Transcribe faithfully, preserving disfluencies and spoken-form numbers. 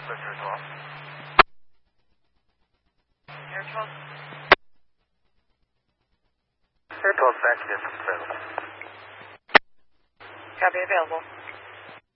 Air twelve. Air twelve. Air twelve, back to distance available. Copy available.